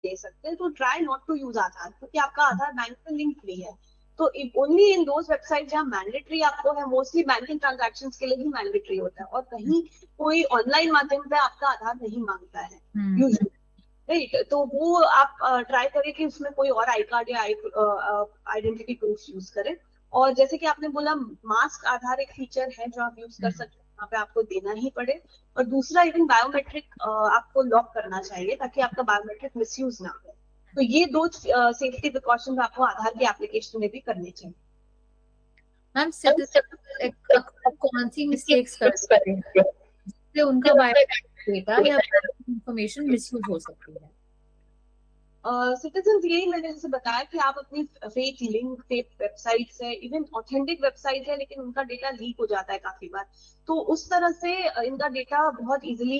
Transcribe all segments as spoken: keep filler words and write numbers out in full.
दे सकते हैं, तो ट्राई नॉट टू यूज आधार, क्योंकि आपका आधार बैंक से लिंक नहीं है। तो ओनली इन दोज वेबसाइट जहाँ मैंडेटरी आपको है, मोस्टली बैंकिंग ट्रांजैक्शन के लिए ही मैंडेटरी होता है, और कहीं कोई ऑनलाइन माध्यम पे आपका आधार नहीं मांगता है यूजुअली, राइट। तो वो आप ट्राई करें कि उसमें कोई और आई कार्ड या आइडेंटिटी प्रूफ यूज करें। और जैसे कि आपने बोला, मास्क आधार एक फीचर है जो आप यूज कर सकते हैं, वहाँ पे आपको देना ही पड़े। और दूसरा, इवन बायोमेट्रिक आपको लॉक करना चाहिए ताकि आपका बायोमेट्रिक मिसयूज ना हो। तो ये दो सेफ्टी प्रिकॉशन आपको आधार के एप्लीकेशन में भी करने चाहिए। मैम सिटीजन कौन सी मिस्टेक्स करते हैं जिससे उनका बायोमेट्रिक डेटा या इंफॉर्मेशन मिसयूज हो सकती है? सिटीजन uh, यही मैंने जैसे बताया कि आप अपनी फेक लिंक, फेक वेबसाइट है, इवन ऑथेंटिक वेबसाइट है लेकिन उनका डेटा लीक हो जाता है काफी बार, तो उस तरह से इनका डेटा बहुत इजीली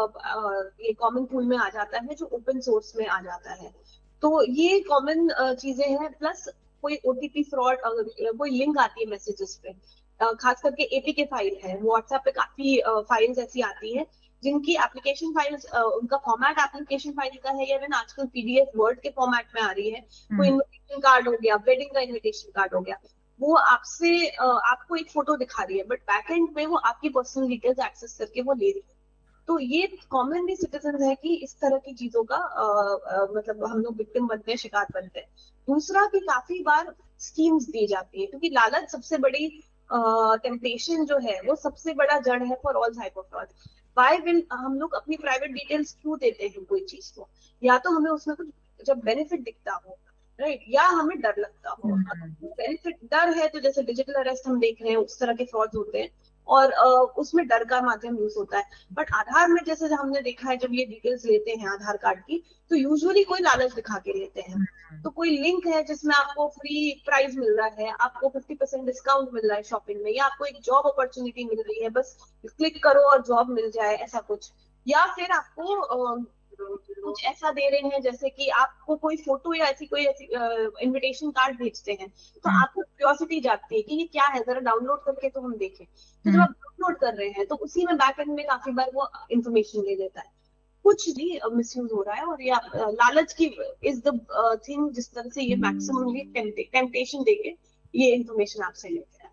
ये कॉमन पूल में आ जाता है जो ओपन सोर्स में आ जाता है। तो ये कॉमन चीजें हैं। प्लस कोई ओटीपी फ्रॉड, कोई लिंक आती है मैसेजेस पे, uh, खास करके एपीके फाइल है, व्हाट्सएप पे काफी फाइल्स ऐसी आती है जिनकी एप्लीकेशन फाइल्स, उनका फॉर्मेट एप्लीकेशन फाइल का है, या फिर आजकल पीडीएफ वर्ड के फॉर्मेट में आ रही है। कोई इनविटेशन कार्ड हो गया, वेडिंग का इनविटेशन कार्ड हो गया, वो आपसे आपको एक फोटो दिखा रही है, बट बैक एंड में वो आपकी पर्सनल डिटेल्स एक्सेस करके वो ले रही है। तो ये कॉमनली सिटीजन है कि इस तरह की चीजों का आ, आ, मतलब हम लोग विक्टिम बनते हैं, शिकार बनते हैं। दूसरा कि काफी बार स्कीम्स दी जाती है, क्योंकि लालच सबसे बड़ी टेम्पटेशन जो है, वो सबसे बड़ा जड़ है for all cyber fraud. Y will हम लोग अपनी प्राइवेट डिटेल्स क्यों देते हैं कोई चीज को? या तो हमें उसमें कुछ जब बेनिफिट दिखता हो, राइट, या हमें डर लगता हो। बेनिफिट डर है तो जैसे डिजिटल अरेस्ट हम देख रहे हैं, उस तरह के फ्रॉड होते हैं, और uh, उसमें डर का माध्यम यूज होता है। बट आधार में जैसे हमने देखा है, जब ये डिटेल्स लेते हैं आधार कार्ड की, तो यूजुअली कोई लालच दिखा के लेते हैं। तो कोई लिंक है जिसमें आपको फ्री प्राइस मिल रहा है, आपको फिफ्टी परसेंट डिस्काउंट मिल रहा है शॉपिंग में, या आपको एक जॉब अपॉर्चुनिटी मिल रही है, बस क्लिक करो और जॉब मिल जाए, ऐसा कुछ। या फिर आपको अ, कुछ ऐसा दे रहे हैं जैसे कि आपको कोई फोटो या ऐसी कोई ऐसी इनविटेशन कार्ड भेजते हैं, तो आपको क्यूरियोसिटी जागती है कि ये क्या है, जरा डाउनलोड करके तो हम देखें। तो जब आप डाउनलोड कर रहे हैं तो उसी में बैक एंड में काफी बार वो इंफॉर्मेशन ले लेता है। कुछ भी मिसयूज हो रहा है, और ये लालच की इज द थिंग जिस तरह से ये मैक्सिममली टेम्पटेशन देके ये इंफॉर्मेशन आपसे लेते हैं।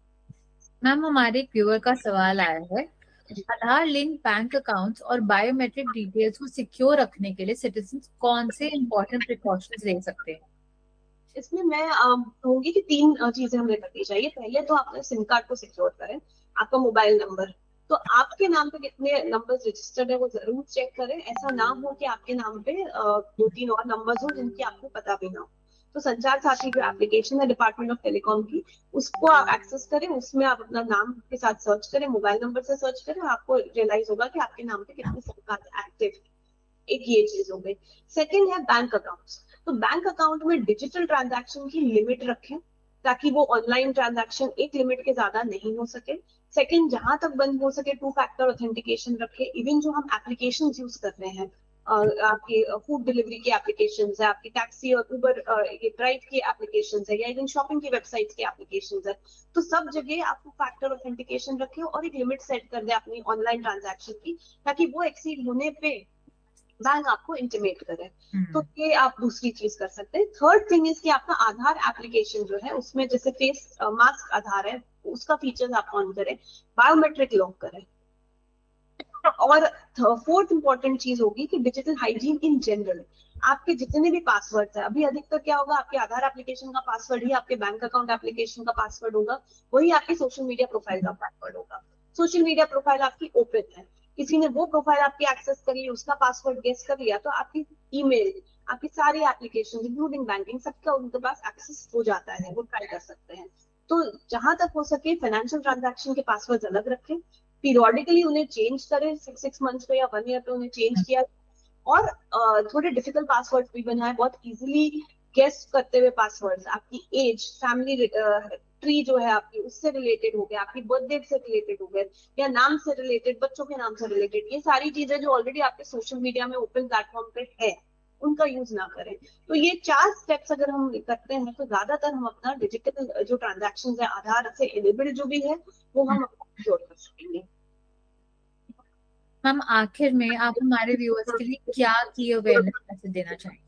मैम हमारे एक व्यूअर का सवाल आया है, आधार लिंक बैंक अकाउंट्स और बायोमेट्रिक डिटेल्स को सिक्योर रखने के लिए सिटीजन कौन से इंपॉर्टेंट प्रिकॉशंस ले सकते हैं? इसमें मैं कहूंगी कि तीन uh, चीजें हमें करनी चाहिए। पहले तो अपने सिम कार्ड को सिक्योर करें, आपका मोबाइल नंबर, तो आपके नाम पे कितने नंबर्स रजिस्टर्ड है वो जरूर चेक करें। ऐसा ना हो कि आपके नाम पे uh, दो तीन और नंबर्स हो जिनकी आपको पता भी ना हो। तो संचार साथी जो एप्लीकेशन है डिपार्टमेंट ऑफ टेलीकॉम की, उसको आप एक्सेस करें, उसमें आप अपना नाम के साथ सर्च करें, मोबाइल नंबर से सर्च करें, और आपको रियलाइज होगा कि आपके नाम पे कितने सिम कार्ड एक्टिव है। एक ये चीज हो गई। सेकंड है बैंक अकाउंट्स। तो बैंक अकाउंट में डिजिटल ट्रांजैक्शन की लिमिट रखें, ताकि वो ऑनलाइन ट्रांजैक्शन एक लिमिट के ज्यादा नहीं हो सके। सेकंड, जहां तक बंद हो सके टू फैक्टर ऑथेंटिकेशन रखें। इवन जो हम एप्लीकेशन यूज कर रहे हैं, आपकी फूड डिलीवरी की एप्लीकेशन है, आपकी टैक्सी और उबर ये ड्राइव की एप्लीकेशन है, या इवन शॉपिंग की वेबसाइट की एप्लीकेशन है, तो सब जगह आपको फैक्टर ऑथेंटिकेशन रखें और एक लिमिट सेट कर दे अपनी ऑनलाइन ट्रांजैक्शन की, ताकि वो एक्सीड होने पे बैंक आपको इंटीमेट करे। तो ये आप दूसरी चीज कर सकते हैं। थर्ड थिंग इज कि आपका आधार एप्लीकेशन जो है उसमें जैसे फेस मास्क आधार है, उसका फीचर्स आप ऑन करें, बायोमेट्रिक लॉक करें। और फोर्थ इंपॉर्टेंट चीज होगी कि डिजिटल हाइजीन इन जनरल, आपके जितने भी पासवर्ड है, अभी अधिकतर क्या होगा, आपके आधार एप्लीकेशन का पासवर्ड ही आपके बैंक अकाउंट एप्लीकेशन का पासवर्ड होगा, वही आपकी सोशल मीडिया प्रोफाइल का पासवर्ड होगा। सोशल मीडिया प्रोफाइल आपकी ओपन है, किसी ने वो प्रोफाइल आपकी एक्सेस करी, उसका पासवर्ड गेस कर लिया, तो आपकी ईमेल, आपकी सारी एप्लीकेशन इंक्लूडिंग बैंकिंग, सबका उनके पास एक्सेस हो जाता है, वो ट्राई कर सकते हैं। तो जहां तक हो सके फाइनेंशियल ट्रांजैक्शन के पासवर्ड अलग रखें, पीरियोडिकली उन्हें चेंज करें, सिक्स सिक्स मंथ्स पे या वन ईयर पे उन्हें चेंज किया। और uh, थोड़े डिफिकल्ट पासवर्ड भी बनाए, बहुत इजीली गेस करते हुए पासवर्ड्स, आपकी एज, फैमिली ट्री जो है आपकी उससे रिलेटेड हो गया, आपकी बर्थ डेट से रिलेटेड हो गए, या नाम से रिलेटेड, बच्चों के नाम से रिलेटेड, ये सारी चीजें जो ऑलरेडी आपके सोशल मीडिया में ओपन प्लेटफॉर्म पे है, उनका यूज ना करें। तो ये चार स्टेप्स अगर हम करते हैं तो ज्यादातर हम अपना डिजिटल जो ट्रांजेक्शन है आधार से एनेबल्ड जो भी है वो हम अपना जोड़ कर सकेंगे। मैम आखिर में आप हमारे व्यूअर्स के लिए क्या की अवेयरनेस मैसेज देना चाहेंगे?